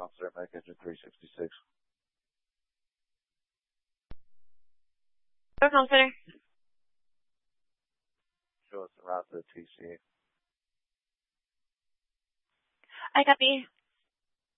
Officer, Mech Engine 366. Call center. Show us the route to the TC. I copy.